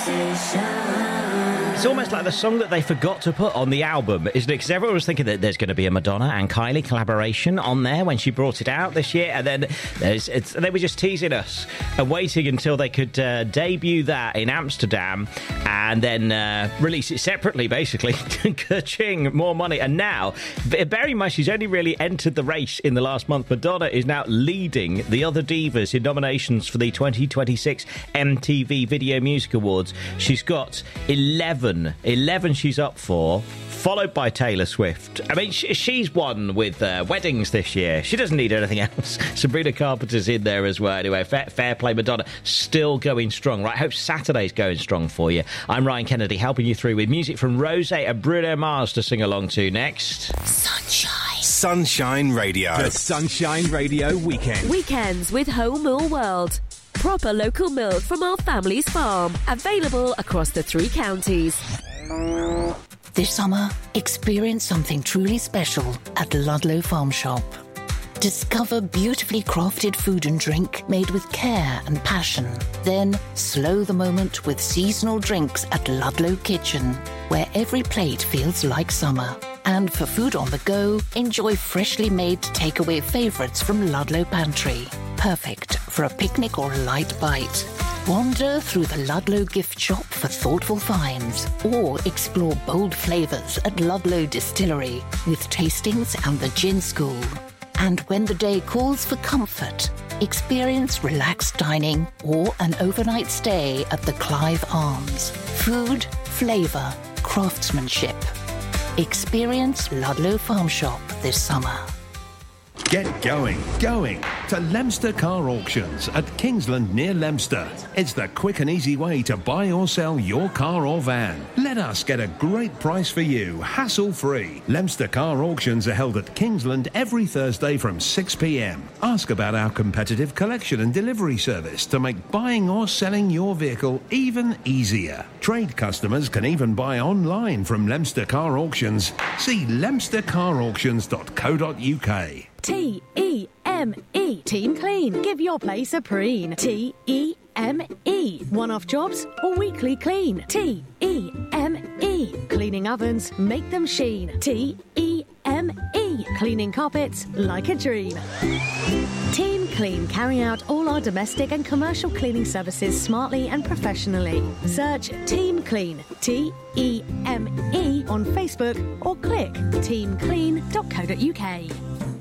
It's almost like the song that they forgot to put on the album, isn't it? Because everyone was thinking that there's going to be a Madonna and Kylie collaboration on there when she brought it out this year, and then they were just teasing us and waiting until they could debut that in Amsterdam and then release it separately, basically. Ka-ching, more money. And now, bear in mind, she's only really entered the race in the last month. Madonna is now leading the other divas in nominations for the 2026 MTV Video Music Awards. She's got 11 she's up for, followed by Taylor Swift. I mean, she's won with weddings this year. She doesn't need anything else. Sabrina Carpenter's in there as well. Anyway, fair play, Madonna. Still going strong. Right, I hope Saturday's going strong for you. I'm Ryan Kennedy, helping you through with music from Rosé and Bruno Mars to sing along to next. Sunshine Radio. The Sunshine Radio Weekend. Weekends with Whole Mill World. Proper local milk from our family's farm. Available across the 3 counties. This summer, experience something truly special at Ludlow Farm Shop. Discover beautifully crafted food and drink made with care and passion. Then, slow the moment with seasonal drinks at Ludlow Kitchen, where every plate feels like summer. And for food on the go, enjoy freshly made takeaway favourites from Ludlow Pantry. Perfect for a picnic or a light bite. Wander through the Ludlow gift shop for thoughtful finds, or explore bold flavours at Ludlow Distillery with tastings and the gin school. And when the day calls for comfort, experience relaxed dining or an overnight stay at the Clive Arms. Food, flavour, craftsmanship. Experience Ludlow Farm Shop this summer. Get going to Leominster Car Auctions at Kingsland near Leominster. It's the quick and easy way to buy or sell your car or van. Let us get a great price for you, hassle-free. Leominster Car Auctions are held at Kingsland every Thursday from 6 p.m. Ask about our competitive collection and delivery service to make buying or selling your vehicle even easier. Trade customers can even buy online from Leominster Car Auctions. See leominstercarauctions.co.uk. T-E-M-E. Team Clean. Give your place a preen. T-E-M-E. One-off jobs or weekly clean. T-E-M-E. Cleaning ovens, make them sheen. T-E-M-E. Cleaning carpets like a dream. Team Clean carry out all our domestic and commercial cleaning services smartly and professionally. Search Team Clean, T-E-M-E, on Facebook or click teamclean.co.uk.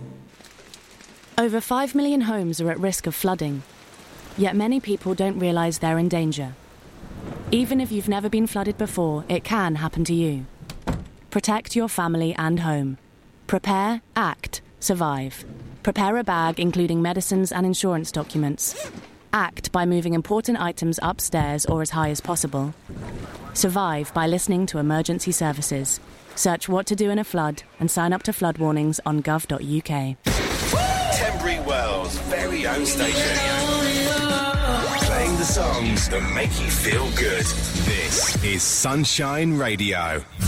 Over 5 million homes are at risk of flooding, yet many people don't realise they're in danger. Even if you've never been flooded before, it can happen to you. Protect your family and home. Prepare, act, survive. Prepare a bag including medicines and insurance documents. Act by moving important items upstairs or as high as possible. Survive by listening to emergency services. Search what to do in a flood and sign up to flood warnings on gov.uk. Tenbury Wells' very own station. Playing the songs that make you feel good. This is Sunshine Radio.